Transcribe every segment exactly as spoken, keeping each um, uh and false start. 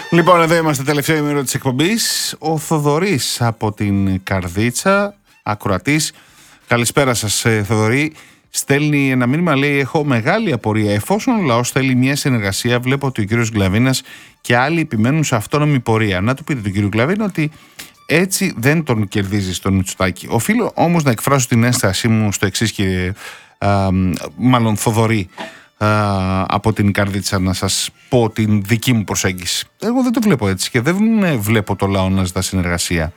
Λοιπόν, εδώ είμαστε, τελευταίο ημέρο της εκπομπής. Ο Θοδωρής από την Καρδίτσα, ακροατής. Καλησπέρα σας, Θοδωρή. Στέλνει ένα μήνυμα, λέει: έχω μεγάλη απορία. Εφόσον ο λαός θέλει μια συνεργασία, βλέπω ότι ο κύριος Γκλαβίνας και άλλοι επιμένουν σε αυτόνομη πορεία. Να του πείτε τον κύριο Γκλαβίνα ότι έτσι δεν τον κερδίζει στον Μητσοτάκη. Οφείλω όμως να εκφράσω την ένστασή μου στο εξής, κύριε, α, μάλλον Θοδωρή, α, από την Καρδίτσα, να σας πω την δική μου προσέγγιση. Εγώ δεν το βλέπω έτσι και δεν βλέπω το λαό να ζητά συνεργασία.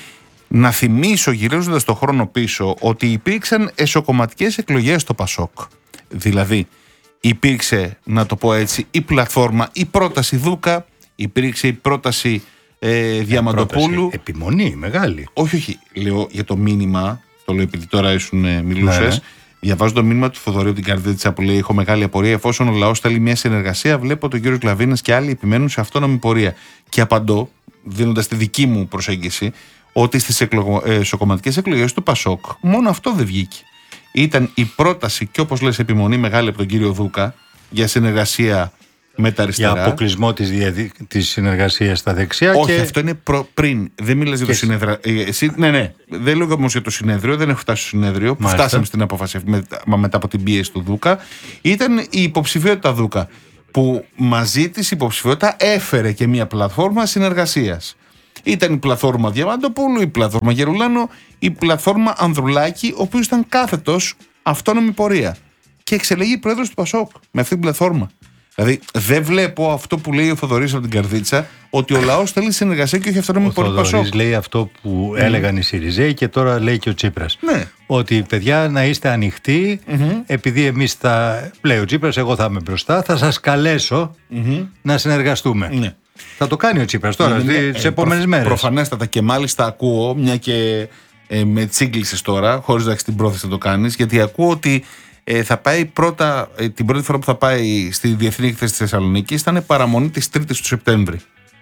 Να θυμίσω, γυρίζοντας το χρόνο πίσω, ότι υπήρξαν εσωκομματικές εκλογές στο Πασόκ. Δηλαδή, υπήρξε, να το πω έτσι, η πλατφόρμα, η πρόταση Δούκα, υπήρξε η πρόταση ε, Διαμαντοπούλου. Πρόταση, επιμονή, μεγάλη. Όχι, όχι. Λέω για το μήνυμα, το λέω επειδή τώρα ήσουν ε, μιλούσες. Ναι. Διαβάζω το μήνυμα του Θοδωρίου την Καρδίτσα που λέει: έχω μεγάλη απορία. Εφόσον ο λαός θέλει μια συνεργασία, βλέπω τον κύριο Γκλαβίνας και άλλοι επιμένουν σε αυτόνομη πορεία. Και απαντώ, δίνοντας τη δική μου προσέγγιση, ότι στις εκλογο... ε, εσωκομματικές εκλογές του Πασόκ μόνο αυτό δεν βγήκε. Ήταν η πρόταση και, όπως λες, επιμονή μεγάλη από τον κύριο Δούκα για συνεργασία με τα αριστερά. Για αποκλεισμό της, διαδι... της συνεργασίας στα δεξιά. Όχι, και... αυτό είναι προ... πριν. Δεν μιλάς για το συνέδριο. Εσύ... Ναι, ναι. Δεν λέω όμως για το συνέδριο. Δεν έχω φτάσει στο συνέδριο. Που φτάσαμε στην απόφαση με... μετά από την πίεση του Δούκα. Ήταν η υποψηφιότητα Δούκα, που μαζί της υποψηφιότητα έφερε και μια πλατφόρμα συνεργασίας. Ήταν η πλατφόρμα Διαμαντοπούλου, η πλατφόρμα Γερουλάνο, η πλατφόρμα Ανδρουλάκη, ο οποίος ήταν κάθετος αυτόνομη πορεία. Και εξελέγει πρόεδρος του Πασόκ με αυτή την πλατφόρμα. Δηλαδή, δεν βλέπω αυτό που λέει ο Θοδωρής από την Καρδίτσα, ότι ο λαός θέλει συνεργασία και όχι αυτόνομη πορεία του Πασόκ. Ο Θοδωρής λέει αυτό που mm. έλεγαν οι Σιριζέοι και τώρα λέει και ο Τσίπρας. Ναι. Ότι, παιδιά, να είστε ανοιχτοί, mm-hmm. επειδή εμείς θα. Λέει ο Τσίπρας, εγώ θα είμαι μπροστά, θα σας καλέσω mm-hmm. να συνεργαστούμε. Ναι. Θα το κάνει ο Τσίπρας τώρα, στις ε, επόμενες μέρες. Προφανέστατα, και μάλιστα ακούω, μια και ε, με τσίγκλισες τώρα, χωρίς να έχεις την πρόθεση να το κάνεις, γιατί ακούω ότι ε, θα πάει πρώτα, ε, την πρώτη φορά που θα πάει στη Διεθνή Έκθεση της Θεσσαλονίκης θα είναι παραμονή της Τρίτης του Σεπτέμβρη.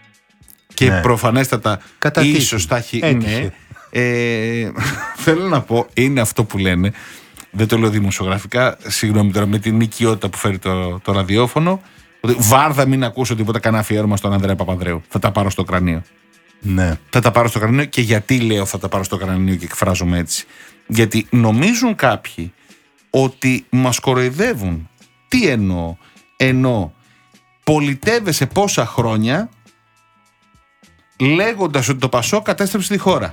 Και ναι. προφανέστατα, ίσως θα έχει. Ναι, ε, θέλω να πω, είναι αυτό που λένε, δεν το λέω δημοσιογραφικά, συγγνώμη τώρα με την οικειότητα που φέρει το, το ραδιόφωνο. Ότι βάρδα μην ακούσω τίποτα, κανένα αφιέρωμα στον Ανδρέα Παπανδρέου. Θα τα πάρω στο κρανίο. Ναι. Θα τα πάρω στο κρανίο. Και γιατί λέω θα τα πάρω στο κρανίο και εκφράζομαι έτσι? Γιατί νομίζουν κάποιοι ότι μας κοροϊδεύουν. Τι εννοώ? Εννοώ πολιτεύεσαι πόσα χρόνια λέγοντας ότι το Πασόκ κατέστρεψε τη χώρα.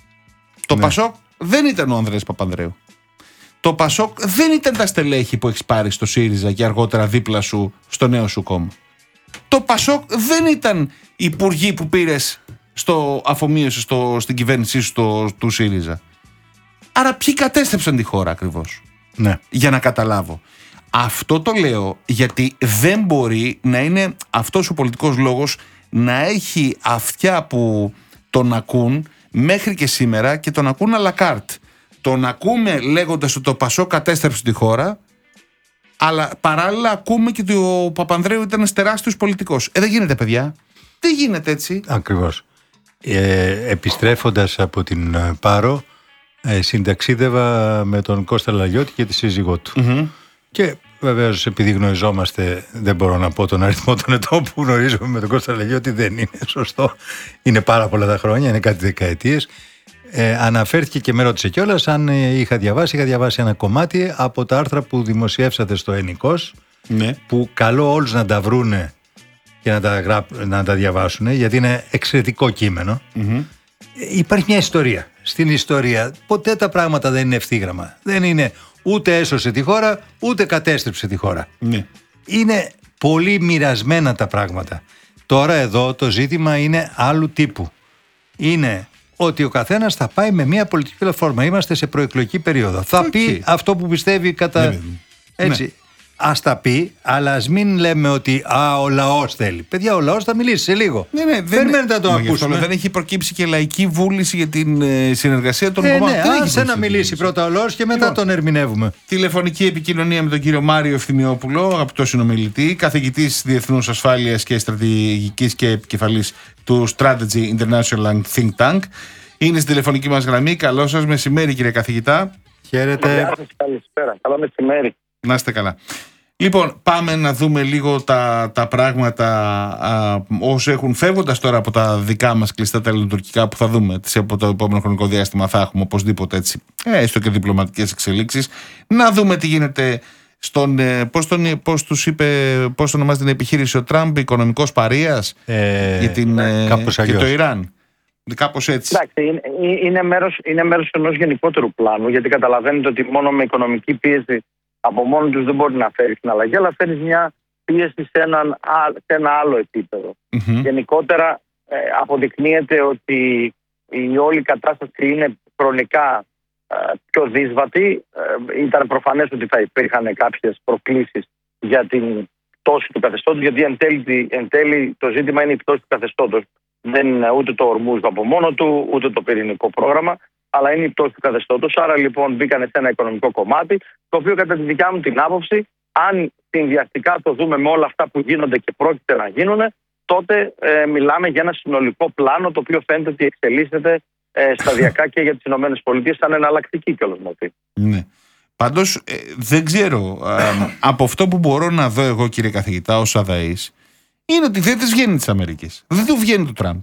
Το ναι. Πασόκ δεν ήταν ο Ανδρέας Παπανδρέου. Το Πασόκ δεν ήταν τα στελέχη που έχεις πάρει στο ΣΥΡΙΖΑ και αργότερα δίπλα σου στο νέο σου κόμμα. Το Πασόκ δεν ήταν οι υπουργοί που πήρες στο αφομοίωση στο, στην κυβέρνησή σου στο, του ΣΥΡΙΖΑ. Άρα ποιοι κατέστρεψαν τη χώρα ακριβώς? Ναι. Για να καταλάβω. Αυτό το λέω γιατί δεν μπορεί να είναι αυτός ο πολιτικός λόγος να έχει αυτιά που τον ακούν μέχρι και σήμερα και τον ακούν à la carte. Τον ακούμε λέγοντας ότι το Πασόκ κατέστρεψε τη χώρα, αλλά παράλληλα ακούμε και ότι ο Παπανδρέου ήταν ένας τεράστιος πολιτικός. Ε, δεν γίνεται, παιδιά. Δεν γίνεται έτσι. Ακριβώς. Ε, επιστρέφοντας από την Πάρο, ε, συνταξίδευα με τον Κώστα Λαγιώτη και τη σύζυγό του. Mm-hmm. Και βεβαίως, επειδή γνωριζόμαστε, δεν μπορώ να πω τον αριθμό των ετών που γνωρίζομαι με τον Κώστα Λαγιώτη, δεν είναι σωστό. Είναι πάρα πολλά τα χρόνια, είναι κάτι δεκαετίες. Ε, αναφέρθηκε και με ρώτησε κιόλας αν ε, είχα διαβάσει. Είχα διαβάσει ένα κομμάτι από τα άρθρα που δημοσιεύσατε στο Ενικός, ναι. που καλώ όλους να τα βρούνε και να τα, γραπ, να τα διαβάσουν, γιατί είναι εξαιρετικό κείμενο. Mm-hmm. Ε, υπάρχει μια ιστορία. Στην ιστορία ποτέ τα πράγματα δεν είναι ευθύγραμμα. Δεν είναι ούτε έσωσε τη χώρα, ούτε κατέστρεψε τη χώρα. Ναι. Είναι πολύ μοιρασμένα τα πράγματα. Τώρα εδώ το ζήτημα είναι άλλου τύπου. Είναι ότι ο καθένας θα πάει με μια πολιτική πλατφόρμα. Είμαστε σε προεκλογική περίοδο. Θα okay. πει αυτό που πιστεύει κατά... Ναι, έτσι. Ναι. Ας τα πει, αλλά ας μην λέμε ότι α, ο λαός θέλει. Παιδιά, ο λαός θα μιλήσει σε λίγο. Ναι, ναι, δεν μένετε να το ακούσουμε. Δεν έχει προκύψει και λαϊκή βούληση για την ε, συνεργασία των ε, κομμάτων. Ναι, άσε να μιλήσει πρώτα ο λαός και μετά λοιπόν, τον ερμηνεύουμε. Τηλεφωνική επικοινωνία με τον κύριο Μάριο Ευθυμιόπουλο, αγαπητό συνομιλητή, καθηγητής Διεθνούς Ασφάλειας και Στρατηγικής και επικεφαλής του Strategy International Think Tank. Είναι στην τηλεφωνική μας γραμμή. Καλό σας μεσημέρι, κύριε καθηγητά. Χαίρετε. Καλησπέρα. Καλό μεσημέρι. Να είστε καλά. Λοιπόν, πάμε να δούμε λίγο τα, τα πράγματα α, όσο έχουν, φεύγοντας τώρα από τα δικά μας κλειστά τα ελληνοτουρκικά που θα δούμε τις, από το επόμενο χρονικό διάστημα. Θα έχουμε οπωσδήποτε έτσι, έστω και διπλωματικές εξελίξεις. Να δούμε τι γίνεται στον, πώς, τον, πώς τους είπε, πώς ονομάζεται την επιχείρηση ο Τραμπ, οικονομικός παρείας ε, για, την, ε, για το Ιράν. Κάπως έτσι. Εντάξει, είναι, είναι, μέρος, είναι μέρος ενός γενικότερου πλάνου, γιατί καταλαβαίνετε ότι μόνο με οικονομική πίεση από μόνο τους δεν μπορεί να φέρει την αλλαγή, αλλά φέρει μια πίεση σε, έναν, σε ένα άλλο επίπεδο. Mm-hmm. Γενικότερα ε, αποδεικνύεται ότι η όλη κατάσταση είναι χρονικά ε, πιο δύσβατη. Ε, ήταν προφανές ότι θα υπήρχαν κάποιες προκλήσεις για την πτώση του καθεστώτος, γιατί εν τέλει, εν τέλει το ζήτημα είναι η πτώση του καθεστώτος. Δεν είναι ούτε το Ορμούζ από μόνο του, ούτε το πυρηνικό πρόγραμμα, αλλά είναι η πτώση του καθεστώτος. Άρα λοιπόν μπήκανε σε ένα οικονομικό κομμάτι, το οποίο κατά τη δικιά μου την άποψη, αν συνδυαστικά το δούμε με όλα αυτά που γίνονται και πρόκειται να γίνουν, τότε ε, μιλάμε για ένα συνολικό πλάνο, το οποίο φαίνεται ότι εξελίσσεται ε, σταδιακά και για τις ΗΠΑ σαν εναλλακτική κιόλας μορφή. Ναι. Πάντως ε, δεν ξέρω, ε, από αυτό που μπορώ να δω εγώ, κύριε καθηγητά, ως αδαής, είναι ότι δεν της βγαίνει της Αμερικής. Δεν του βγαίνει του Τραμπ.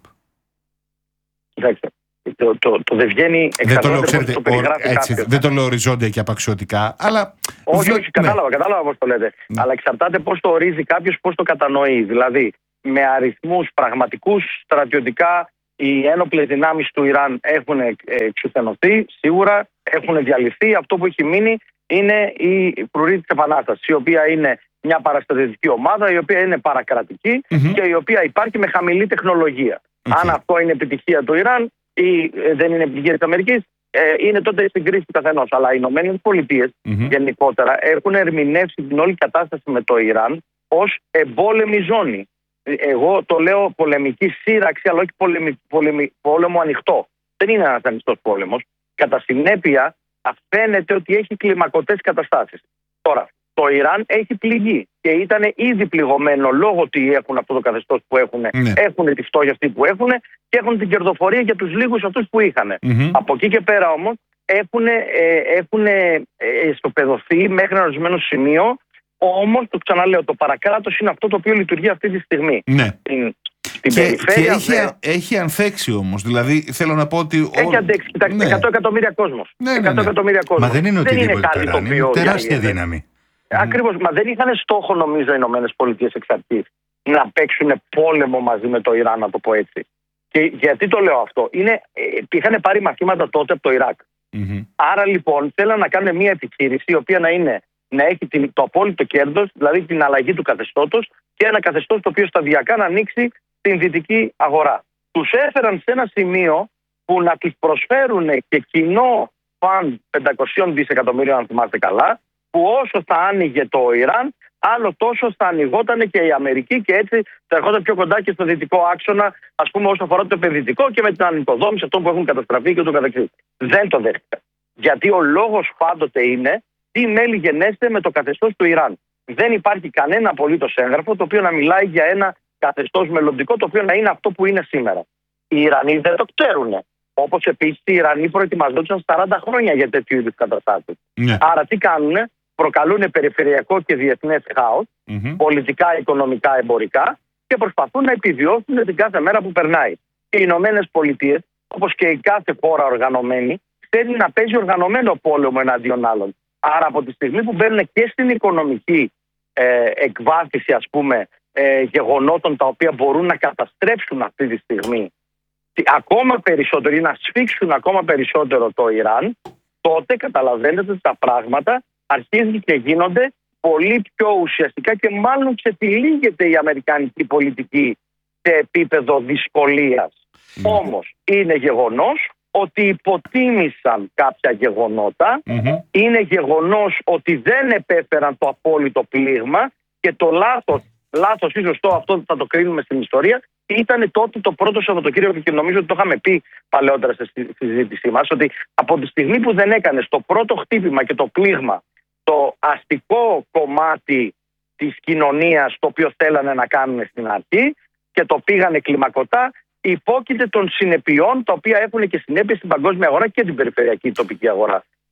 Κοιτάξτε. Το, το, το δεν βγαίνει εξαρτάται από το περιγράφει έτσι, κάποιος. Δεν το λέω οριζόντια και απαξιωτικά, αλλά... Όχι, όχι, κατάλαβα, ναι. κατάλαβα πώς το λέτε. Ναι. Αλλά εξαρτάται πώς το ορίζει κάποιος, πώς το κατανοεί. Δηλαδή, με αριθμούς πραγματικούς, στρατιωτικά, οι ένοπλες δυνάμεις του Ιράν έχουν εξουθενωθεί, σίγουρα έχουν διαλυθεί. Αυτό που έχει μείνει είναι η Φρουρή της Επανάστασης, η οποία είναι μια παραστρατιωτική ομάδα, η οποία είναι παρακρατική mm-hmm. και η οποία υπάρχει με χαμηλή τεχνολογία. Okay. Αν αυτό είναι επιτυχία του Ιράν ή δεν είναι επιτυχία της Αμερικής, ε, είναι τότε στην κρίση του καθενός. Αλλά οι Ηνωμένες Πολιτείες mm-hmm. γενικότερα έχουν ερμηνεύσει την όλη κατάσταση με το Ιράν ως εμπόλεμη ζώνη. Εγώ το λέω πολεμική σύραξη, αλλά όχι πολεμι, πολεμι, πόλεμο ανοιχτό. Δεν είναι ένας ανοιχτός πόλεμος. Κατά συνέπεια, φαίνεται ότι έχει κλιμακωτές καταστάσεις. Τώρα, το Ιράν έχει πληγεί και ήταν ήδη πληγωμένο λόγω ότι έχουν αυτό το καθεστώς που έχουν, ναι. έχουν τη φτώχεια αυτή που έχουν και έχουν την κερδοφορία για τους λίγους αυτούς που είχαν. Mm-hmm. Από εκεί και πέρα όμως έχουν, ε, έχουν ε, εσωπεδωθεί μέχρι ένα ορισμένο σημείο. Όμως, το ξαναλέω, το παρακράτος είναι αυτό το οποίο λειτουργεί αυτή τη στιγμή. Ναι. Στην, στην και, περιφέρεια. Και έχει, δε... έχει ανθέξει όμως. Δηλαδή, θέλω να πω ότι. Έχει αντέξει. Κοιτάξτε, ναι. εκατό εκατομμύρια κόσμος. Ναι, ναι, ναι. εκατό εκατομμύρια κόσμος. Μα δεν είναι οτιδήποτε πέρα. Είναι τεράστια δύναμη. Ακριβώς. Μα δεν είχαν στόχο, νομίζω, οι Ηνωμένες Πολιτείες εξ αρχής να παίξουν πόλεμο μαζί με το Ιράν, να το πω έτσι. Και γιατί το λέω αυτό. Είναι, είχαν πάρει μαθήματα τότε από το Ιράκ. Mm-hmm. Άρα λοιπόν θέλαν να κάνουν μια επιχείρηση η οποία να, είναι, να έχει την, το απόλυτο κέρδος, δηλαδή την αλλαγή του καθεστώτος και ένα καθεστώς το οποίο σταδιακά να ανοίξει την δυτική αγορά. Τους έφεραν σε ένα σημείο που να τους προσφέρουν και κοινό φαντ πεντακόσια δισεκατομμύρια, αν θυμάστε καλά, που όσο θα άνοιγε το Ιράν, άλλο τόσο θα ανοιγόταν και η Αμερική και έτσι θα ερχόταν πιο κοντά και στο δυτικό άξονα, ας πούμε, όσο αφορά το επενδυτικό και με την ανοικοδόμηση αυτών που έχουν καταστραφεί και ούτω καθεξής. Δεν το δέχτηκα. Γιατί ο λόγος πάντοτε είναι τι μέλη γενέστε με το καθεστώς του Ιράν. Δεν υπάρχει κανένα απολύτως έγγραφο το οποίο να μιλάει για ένα καθεστώς μελλοντικό το οποίο να είναι αυτό που είναι σήμερα. Οι Ιρανοί δεν το ξέρουν. Όπως επίσης οι Ιρανοί προετοιμαζόντουσαν σαράντα χρόνια για τέτοιου είδους καταστάσεις. Yeah. Άρα τι κάνουνε? Προκαλούν περιφερειακό και διεθνές χάος, mm-hmm. πολιτικά, οικονομικά, εμπορικά και προσπαθούν να επιβιώσουν την κάθε μέρα που περνάει. Οι Ηνωμένες Πολιτείες, όπως και η κάθε χώρα οργανωμένη, θέλει να παίζει οργανωμένο πόλεμο εναντίον άλλων. Άρα από τη στιγμή που μπαίνουν και στην οικονομική ε, εκβάθηση, ας πούμε, ε, γεγονότων τα οποία μπορούν να καταστρέψουν αυτή τη στιγμή ακόμα περισσότερο ή να σφίξουν ακόμα περισσότερο το Ιράν, τότε καταλαβαίνετε ότι τα πράγματα αρχίζουν και γίνονται πολύ πιο ουσιαστικά και μάλλον ξετυλίγεται η αμερικανική πολιτική σε επίπεδο δυσκολίας. Mm. Όμως είναι γεγονός ότι υποτίμησαν κάποια γεγονότα, mm-hmm. είναι γεγονός ότι δεν επέφεραν το απόλυτο πλήγμα και το λάθος, λάθος ή σωστό, αυτό θα το κρίνουμε στην ιστορία, ήταν τότε το πρώτο Σαββατοκύριακο και νομίζω ότι το είχαμε πει παλαιότερα στη συζήτησή μας, ότι από τη στιγμή που δεν έκανες το πρώτο χτύπημα και το πλήγμα, το αστικό κομμάτι της κοινωνίας το οποίο θέλανε να κάνουν στην αρχή και το πήγανε κλιμακωτά, υπόκειται των συνεπειών τα οποία έχουν και συνέπειες στην παγκόσμια αγορά και την περιφερειακή τοπική αγορά.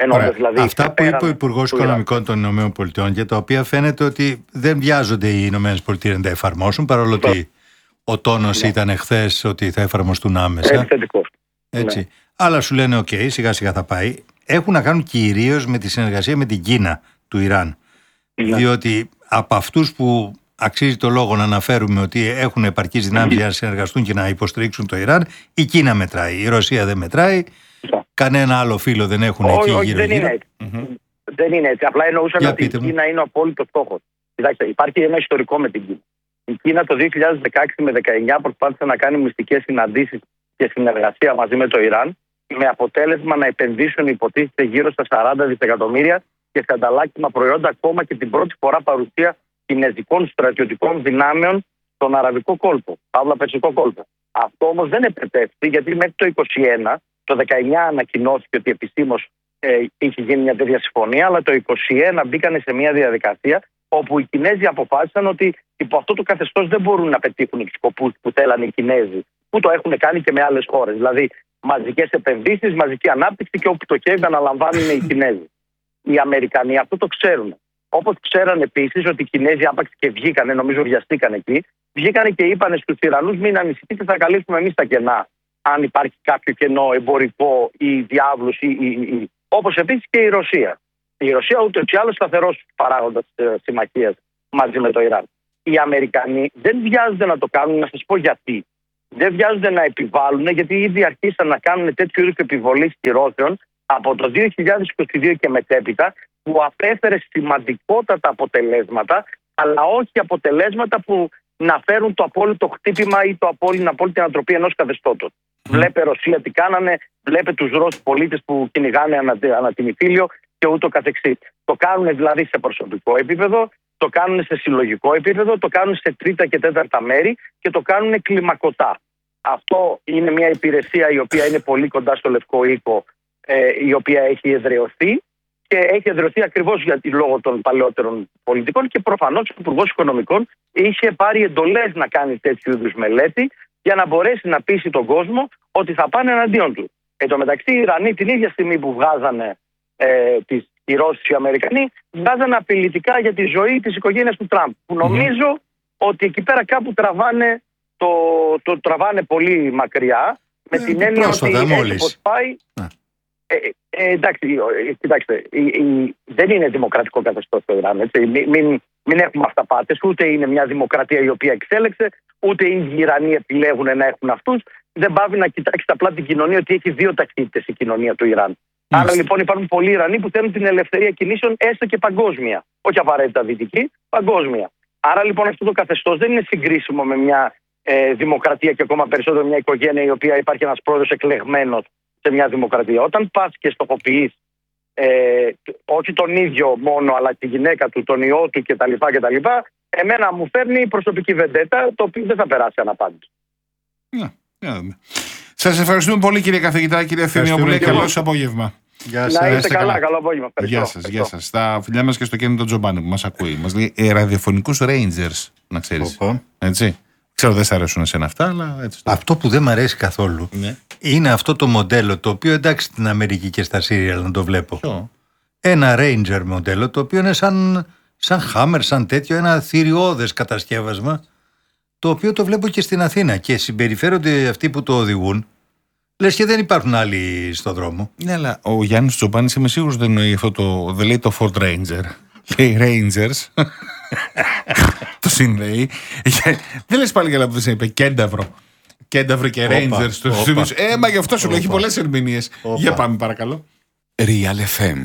Δηλαδή αυτά που είπε ο Υπουργός Οικονομικών των ΗΠΑ, για τα οποία φαίνεται ότι δεν βιάζονται οι ΗΠΑ να τα εφαρμόσουν, παρόλο ότι yeah. ο τόνος yeah. ήταν εχθές ότι θα εφαρμοστούν άμεσα. Έτσι. Ναι. Αλλά σου λένε: OK, σιγά σιγά θα πάει. Έχουν να κάνουν κυρίως με τη συνεργασία με την Κίνα του Ιράν. Yeah. Διότι από αυτούς που αξίζει το λόγο να αναφέρουμε ότι έχουν επαρκείς δυνάμεις για να συνεργαστούν και να υποστηρίξουν το Ιράν, η Κίνα μετράει. Η Ρωσία δεν μετράει. Yeah. Κανένα άλλο φίλο δεν έχουν oh, εκεί oh, γύρω-γύρω. Δεν είναι έτσι. Mm-hmm. Δεν είναι έτσι. Απλά εννοούσαμε ότι η Κίνα είναι ο απόλυτος στόχος. Κοιτάξτε, υπάρχει ένα ιστορικό με την Κίνα. Η Κίνα το δύο χιλιάδες δεκαέξι με δεκαεννιά προσπάθησε να κάνει μυστικές συναντήσεις και συνεργασία μαζί με το Ιράν, με αποτέλεσμα να επενδύσουν, υποτίθεται, γύρω στα σαράντα δισεκατομμύρια και σε ανταλλάξιμα προϊόντα, ακόμα και την πρώτη φορά παρουσία κινέζικων στρατιωτικών δυνάμεων στον Αραβικό κόλπο, Παύλα Περσικό κόλπο. Αυτό όμως δεν επετέφθη, γιατί μέχρι το είκοσι ένα, το δεκαεννιά ανακοινώθηκε ότι επισήμως ε, είχε γίνει μια τέτοια συμφωνία, αλλά το είκοσι ένα μπήκανε σε μια διαδικασία όπου οι Κινέζοι αποφάσισαν ότι υπό αυτό το καθεστώς δεν μπορούν να πετύχουν τους σκοπούς που θέλανε οι Κινέζοι, που το έχουν κάνει και με άλλες χώρες. Δηλαδή, μαζικές επενδύσεις, μαζική ανάπτυξη και όπου το χέρι αναλαμβάνουν οι Κινέζοι. Οι Αμερικανοί αυτό το ξέρουν. Όπως ξέραν επίσης ότι οι Κινέζοι άπαξ και βγήκανε, νομίζω βιαστήκαν εκεί, βγήκανε και είπανε στους Ιρανούς: μην ανησυχείτε, θα καλύψουμε εμείς τα κενά. Αν υπάρχει κάποιο κενό εμπορικό ή διάβλους, ή, ή, ή. Όπως επίσης και η Ρωσία. Η Ρωσία ούτως ή άλλως σταθερός παράγοντας ε, συμμαχίας μαζί με το Ιράν. Οι Αμερικανοί δεν βιάζονται να το κάνουν, να σας πω γιατί. Δεν βιάζονται να επιβάλλουν, γιατί ήδη αρχίσαν να κάνουν τέτοιου είδους επιβολή κυρώσεων από το δύο χιλιάδες είκοσι δύο και μετέπειτα, που απέφερε σημαντικότατα αποτελέσματα, αλλά όχι αποτελέσματα που να φέρουν το απόλυτο χτύπημα ή το απόλυτο, την απόλυτη ανατροπή ενός καθεστώτος. Mm. Βλέπε Ρωσία τι κάνανε, βλέπε τους Ρώσους πολίτες που κυνηγάνε ανα, ανατιμηθήλιο και ούτω καθεξής. Το κάνουν δηλαδή σε προσωπικό επίπεδο, το κάνουν σε συλλογικό επίπεδο, το κάνουν σε τρίτα και τέταρτα μέρη και το κάνουν κλιμακωτά. Αυτό είναι μια υπηρεσία η οποία είναι πολύ κοντά στο Λευκό Οίκο, ε, η οποία έχει εδραιωθεί και έχει εδραιωθεί ακριβώς γιατί λόγω των παλαιότερων πολιτικών, και προφανώς ο Υπουργός Οικονομικών είχε πάρει εντολές να κάνει τέτοιου είδους μελέτη για να μπορέσει να πείσει τον κόσμο ότι θα πάνε εναντίον του. Εν τω μεταξύ, οι Ιρανοί την ίδια στιγμή που βγάζανε ε, τις κυρώσεις οι Αμερικανοί, βγάζανε απειλητικά για τη ζωή της οικογένειας του Τραμπ. Που νομίζω mm. ότι εκεί πέρα κάπου τραβάνε, το, το τραβάνε πολύ μακριά, με mm, την έννοια ότι έτσι πως πάει. Mm. Ε, ε, εντάξει, ε, κοιτάξτε, ε, ε, δεν είναι δημοκρατικό καθεστώς το Ιράν. Έτσι. Μην, μην, μην έχουμε αυταπάτες. Ούτε είναι μια δημοκρατία η οποία εξέλεξε, ούτε οι ίδιοι Ιρανοί επιλέγουν να έχουν αυτούς. Δεν πάβει να κοιτάξει απλά την κοινωνία, ότι έχει δύο ταχύτητες η κοινωνία του Ιράν. Mm. Άρα λοιπόν υπάρχουν πολλοί Ιρανοί που θέλουν την ελευθερία κινήσεων, έστω και παγκόσμια. Όχι απαραίτητα δυτική, παγκόσμια. Άρα λοιπόν αυτό το καθεστώς δεν είναι συγκρίσιμο με μια ε, δημοκρατία και ακόμα περισσότερο μια οικογένεια η οποία υπάρχει ένας πρόεδρος εκλεγμένος σε μια δημοκρατία. Όταν πας και στοχοποιείς ε, όχι τον ίδιο μόνο, αλλά τη γυναίκα του, τον ιό του κτλ. κτλ. Εμένα μου φέρνει προσωπική βεντέτα, το οποίο δεν θα περάσει αναπάντηση. Ναι, yeah, σας ευχαριστούμε πολύ, κύριε καθηγητά, κύριε Αθηνιόπουλε. Καλό σας απόγευμα. Γεια σας. Να είστε καλά, καλά, καλό απόγευμα. Γεια σας, γεια σας. Τα φιλιά μας και στο Κέννη τον Τζομπάνη που μας ακούει. Μας λέει ε, ραδιοφωνικούς Rangers, να ξέρεις. Οπα. Έτσι. Ξέρω δεν σ' αρέσουν εσένα αυτά, αλλά έτσι. Το... Αυτό που δεν μ' αρέσει καθόλου ναι. είναι αυτό το μοντέλο, το οποίο εντάξει στην Αμερική και στα σύριαλ να το βλέπω. Ποιο? Ένα Ranger μοντέλο, το οποίο είναι σαν, σαν Hammer, σαν τέτοιο, ένα θηριώδες κατασκεύασμα, το οποίο το βλέπω και στην Αθήνα και συμπεριφέρονται αυτοί που το οδηγούν. Λες και δεν υπάρχουν άλλοι στον δρόμο. Ναι, αλλά ο Γιάννης Τζομπάνης είμαι σίγουρος δεν εννοεί αυτό το. Δεν λέει το Ford Ranger. Λέει Rangers. Το συνδέει. Δεν λες πάλι καλά που δεν σε είπε Κένταυρο. Κένταυρο και Rangers στους Ινδούς. Ε, μα γι' αυτό σου λέει, έχει πολλές ερμηνείες. Για πάμε παρακαλώ. Real εφ εμ.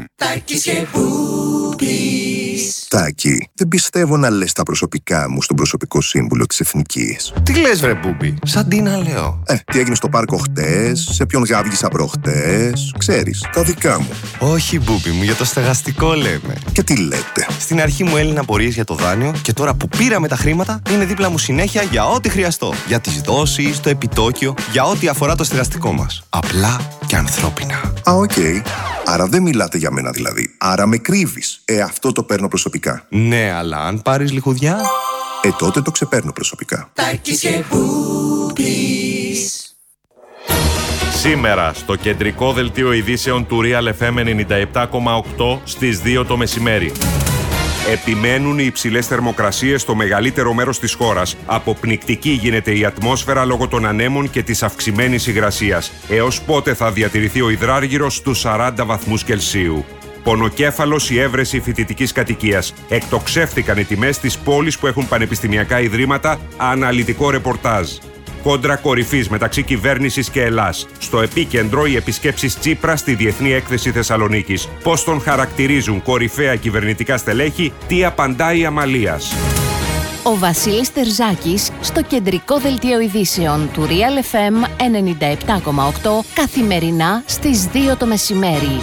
Τάκη, δεν πιστεύω να λες τα προσωπικά μου στον προσωπικό σύμβουλο της Εθνικής. Τι λες βρε Μπούμπι, σαν τι να λέω. Ε, τι έγινε στο πάρκο χτες, σε ποιον γάβγισα προχτές, ξέρεις, τα δικά μου. Όχι Μπούμπι μου, για το στεγαστικό λέμε. Και τι λέτε. Στην αρχή μου έλυναν απορίες για το δάνειο και τώρα που πήραμε τα χρήματα είναι δίπλα μου συνέχεια για ό,τι χρειαστώ. Για τις δόσεις, το επιτόκιο, για ό,τι αφορά το στεγαστικό μας. Απλά και ανθρώπινα. Α, οκ. Okay. Άρα δεν μιλάτε για μένα δηλαδή. Άρα με κρύβεις. Ε, αυτό το παίρνω προσωπικά. Ναι, αλλά αν πάρεις λιχουδιά... Ε, τότε το ξεπέρνω προσωπικά. Σήμερα στο κεντρικό δελτίο ειδήσεων του Real εφ εμ ενενήντα επτά κόμμα οκτώ στις δύο το μεσημέρι. Επιμένουν οι υψηλές θερμοκρασίες στο μεγαλύτερο μέρος της χώρας. Αποπνικτική γίνεται η ατμόσφαιρα λόγω των ανέμων και της αυξημένης υγρασίας. Έως πότε θα διατηρηθεί ο υδράργυρος στους σαράντα βαθμούς Κελσίου. Πονοκέφαλος η έβρεση φοιτητικής κατοικίας. Εκτοξεύτηκαν οι τιμές στις πόλεις που έχουν πανεπιστημιακά ιδρύματα. Αναλυτικό ρεπορτάζ. Κόντρα κορυφής μεταξύ κυβέρνησης και Ελλάς. Στο επίκεντρο οι επισκέψεις Τσίπρα στη Διεθνή Έκθεση Θεσσαλονίκης. Πώς τον χαρακτηρίζουν κορυφαία κυβερνητικά στελέχη, τι απαντάει η Αμαλίας. Ο Βασίλης Τερζάκης στο κεντρικό δελτίο ειδήσεων του Real εφ εμ ενενήντα επτά κόμμα οκτώ καθημερινά στις δύο το μεσημέρι.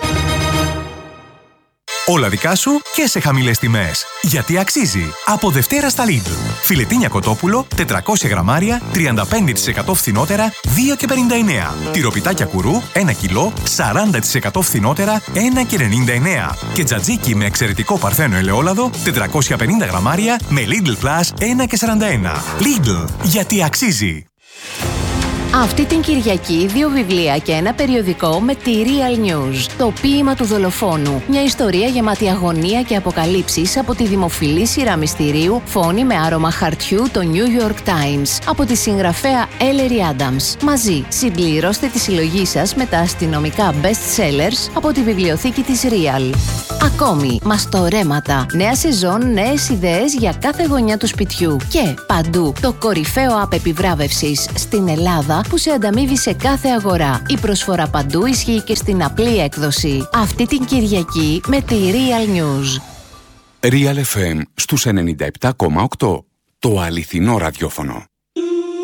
Όλα δικά σου και σε χαμηλές τιμές. Γιατί αξίζει. Από Δευτέρα στα Lidl. Φιλετίνια κοτόπουλο, τετρακόσια γραμμάρια, τριάντα πέντε τοις εκατό φθηνότερα, δύο και πενήντα εννέα. Τυροπιτάκια κουρού, ένα κιλό, σαράντα τοις εκατό φθηνότερα, ένα και ενενήντα εννέα. Και τζατζίκι με εξαιρετικό παρθένο ελαιόλαδο, τετρακόσια πενήντα γραμμάρια, με Lidl Plus, ένα και σαράντα ένα. Lidl. Γιατί αξίζει. Αυτή την Κυριακή δύο βιβλία και ένα περιοδικό με τη Real News. Το ποίημα του δολοφόνου. Μια ιστορία γεμάτη αγωνία και αποκαλύψεις από τη δημοφιλή σειρά μυστηρίου Φόνη με άρωμα χαρτιού το New York Times από τη συγγραφέα Ellery Adams. Μαζί συμπληρώστε τη συλλογή σας με τα αστυνομικά best sellers από τη βιβλιοθήκη της Real. Ακόμη, μαστορέματα, νέα σεζόν, νέες ιδέες για κάθε γωνιά του σπιτιού και παντού το κορυφαίο app επιβράβευσης στην Ελλάδα που σε ανταμείβει σε κάθε αγορά. Η προσφορά παντού ισχύει και στην απλή έκδοση. Αυτή την Κυριακή με τη Real News. Real εφ εμ στους ενενήντα επτά κόμμα οκτώ. Το αληθινό ραδιόφωνο.